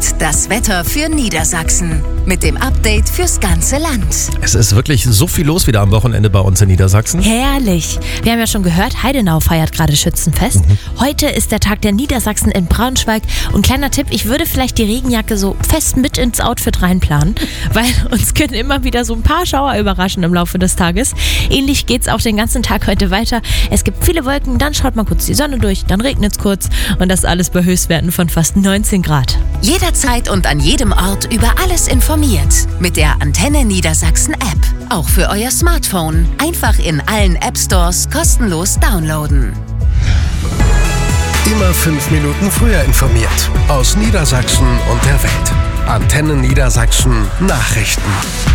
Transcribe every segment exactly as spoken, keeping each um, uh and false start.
Hit, das Wetter für Niedersachsen. Mit dem Update fürs ganze Land. Es ist wirklich so viel los wieder am Wochenende bei uns in Niedersachsen. Herrlich. Wir haben ja schon gehört, Heidenau feiert gerade Schützenfest. Mhm. Heute ist der Tag der Niedersachsen in Braunschweig. Und kleiner Tipp, ich würde vielleicht die Regenjacke so fest mit ins Outfit reinplanen, weil uns können immer wieder so ein paar Schauer überraschen im Laufe des Tages. Ähnlich geht's auch den ganzen Tag heute weiter. Es gibt viele Wolken, dann schaut mal kurz die Sonne durch, dann regnet's kurz und das alles bei Höchstwerten von fast neunzehn Grad. Jederzeit und an jedem Ort über alles informiert. Mit der Antenne Niedersachsen App. Auch für euer Smartphone. Einfach in allen App Stores kostenlos downloaden. Immer fünf Minuten früher informiert. Aus Niedersachsen und der Welt. Antenne Niedersachsen Nachrichten.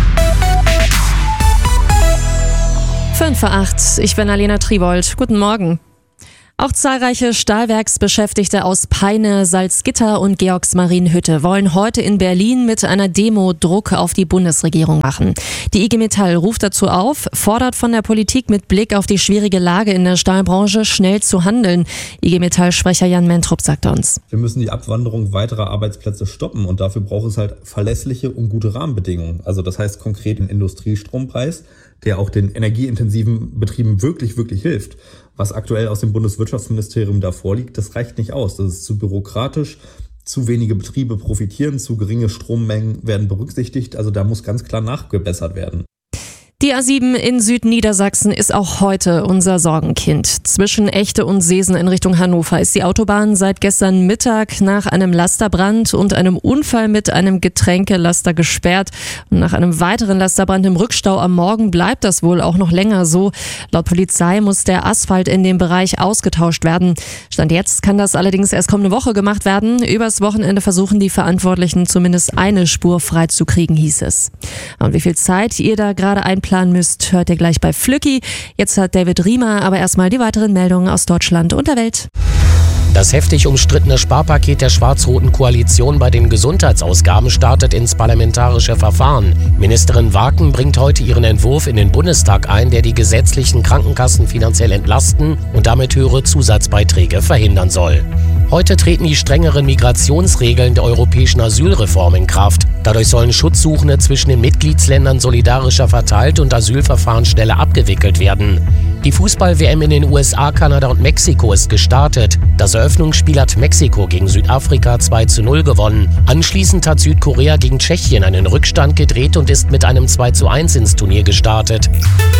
fünf vor acht, ich bin Alena Tribold. Guten Morgen. Auch zahlreiche Stahlwerksbeschäftigte aus Peine, Salzgitter und Georgsmarienhütte wollen heute in Berlin mit einer Demo Druck auf die Bundesregierung machen. Die I G Metall ruft dazu auf, fordert von der Politik mit Blick auf die schwierige Lage in der Stahlbranche schnell zu handeln. I G Metall-Sprecher Jan Mentrup sagt uns. Wir müssen die Abwanderung weiterer Arbeitsplätze stoppen und dafür braucht es halt verlässliche und gute Rahmenbedingungen. Also das heißt konkret den Industriestrompreis, der auch den energieintensiven Betrieben wirklich, wirklich hilft. Was aktuell aus dem Bundeswirtschaftsministerium da vorliegt, das reicht nicht aus. Das ist zu bürokratisch, zu wenige Betriebe profitieren, zu geringe Strommengen werden berücksichtigt. Also da muss ganz klar nachgebessert werden. Die A sieben in Südniedersachsen ist auch heute unser Sorgenkind. Zwischen Echte und Seesen in Richtung Hannover ist die Autobahn seit gestern Mittag nach einem Lasterbrand und einem Unfall mit einem Getränkelaster gesperrt. Und nach einem weiteren Lasterbrand im Rückstau am Morgen bleibt das wohl auch noch länger so. Laut Polizei muss der Asphalt in dem Bereich ausgetauscht werden. Stand jetzt kann das allerdings erst kommende Woche gemacht werden. Übers Wochenende versuchen die Verantwortlichen zumindest eine Spur freizukriegen, hieß es. Und wie viel Zeit ihr da gerade einplanen müsst, hört ihr gleich bei Flücki. Jetzt hat David Riemer aber erstmal die weiteren Meldungen aus Deutschland und der Welt. Das heftig umstrittene Sparpaket der schwarz-roten Koalition bei den Gesundheitsausgaben startet ins parlamentarische Verfahren. Ministerin Waken bringt heute ihren Entwurf in den Bundestag ein, der die gesetzlichen Krankenkassen finanziell entlasten und damit höhere Zusatzbeiträge verhindern soll. Heute treten die strengeren Migrationsregeln der europäischen Asylreform in Kraft. Dadurch sollen Schutzsuchende zwischen den Mitgliedsländern solidarischer verteilt und Asylverfahren schneller abgewickelt werden. Die Fußball-W M in den U S A, Kanada und Mexiko ist gestartet. Das Eröffnungsspiel hat Mexiko gegen Südafrika zwei zu null gewonnen. Anschließend hat Südkorea gegen Tschechien einen Rückstand gedreht und ist mit einem zwei zu eins ins Turnier gestartet.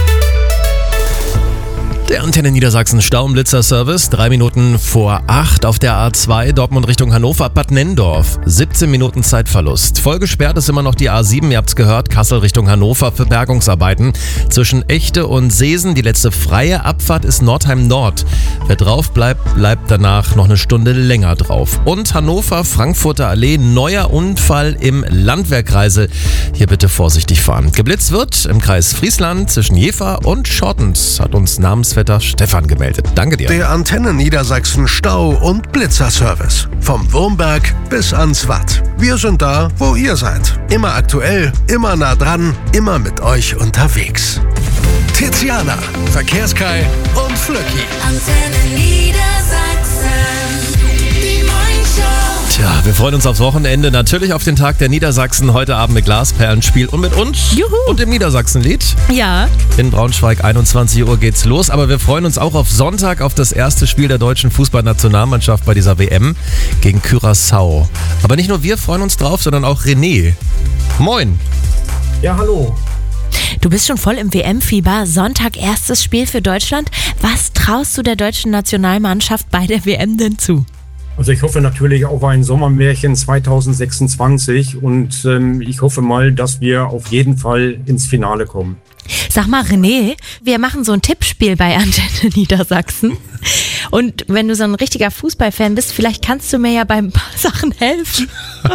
Der Antenne Niedersachsen Staublitzer-Service, drei Minuten vor acht auf der A zwei, Dortmund Richtung Hannover, Bad Nenndorf. siebzehn Minuten Zeitverlust. Voll gesperrt ist immer noch die A sieben, ihr habt's gehört, Kassel Richtung Hannover für Bergungsarbeiten. Zwischen Echte und Seesen, die letzte freie Abfahrt ist Nordheim Nord. Wer drauf bleibt, bleibt danach noch eine Stunde länger drauf. Und Hannover, Frankfurter Allee, neuer Unfall im Landwehrkreisel. Hier bitte vorsichtig fahren. Geblitzt wird im Kreis Friesland zwischen Jever und Schortens, hat uns namens Wetter Stefan gemeldet. Danke dir. Der Antenne Niedersachsen Stau- und Blitzerservice. Vom Wurmberg bis ans Watt. Wir sind da, wo ihr seid. Immer aktuell, immer nah dran, immer mit euch unterwegs. Tiziana, Verkehrskai und Flöcki. Antenne Niedersachsen. Die Morningshow. Tja, wir freuen uns aufs Wochenende, natürlich auf den Tag der Niedersachsen, heute Abend mit Glasperlenspiel und mit uns. Juhu. Und dem Niedersachsenlied. Ja. In Braunschweig, einundzwanzig Uhr geht's los, aber wir freuen uns auch auf Sonntag, auf das erste Spiel der deutschen Fußballnationalmannschaft bei dieser W M gegen Curaçao. Aber nicht nur wir freuen uns drauf, sondern auch René. Moin. Ja, hallo. Du bist schon voll im W M-Fieber. Sonntag erstes Spiel für Deutschland. Was traust du der deutschen Nationalmannschaft bei der W M denn zu? Also ich hoffe natürlich auf ein Sommermärchen zwanzig sechsundzwanzig und ähm, ich hoffe mal, dass wir auf jeden Fall ins Finale kommen. Sag mal, René, wir machen so ein Tippspiel bei Antenne Niedersachsen. Und wenn du so ein richtiger Fußballfan bist, vielleicht kannst du mir ja bei ein paar Sachen helfen.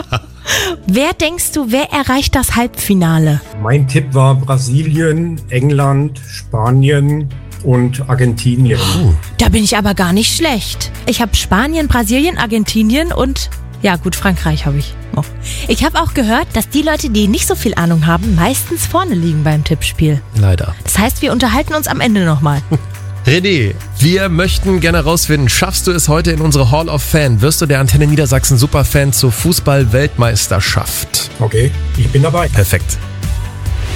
Wer denkst du, wer erreicht das Halbfinale? Mein Tipp war Brasilien, England, Spanien und Argentinien. Oh, da bin ich aber gar nicht schlecht. Ich habe Spanien, Brasilien, Argentinien und ja gut, Frankreich habe ich noch. Ich habe auch gehört, dass die Leute, die nicht so viel Ahnung haben, meistens vorne liegen beim Tippspiel. Leider. Das heißt, wir unterhalten uns am Ende nochmal. René, wir möchten gerne rausfinden, schaffst du es heute in unsere Hall of Fame? Wirst du der Antenne Niedersachsen Superfan zur Fußball-Weltmeisterschaft? Okay, ich bin dabei. Perfekt.